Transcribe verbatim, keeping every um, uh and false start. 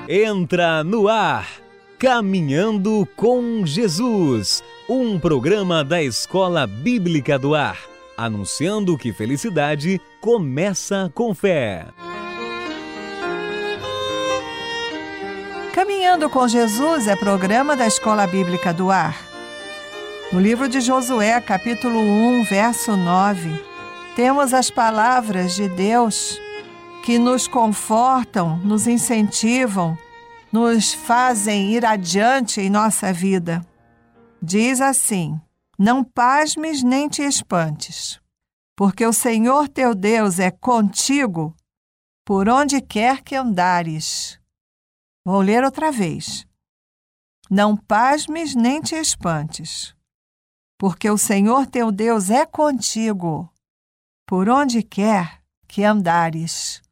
Entra no ar, Caminhando com Jesus, um programa da Escola Bíblica do Ar, anunciando que felicidade começa com fé. Caminhando com Jesus é programa da Escola Bíblica do Ar. No livro de Josué, capítulo um, verso nove, temos as palavras de Deus que nos confortam, nos incentivam, nos fazem ir adiante em nossa vida. Diz assim: não pasmes nem te espantes, porque o Senhor teu Deus é contigo por onde quer que andares. Vou ler outra vez. Não pasmes nem te espantes, porque o Senhor teu Deus é contigo por onde quer que andares.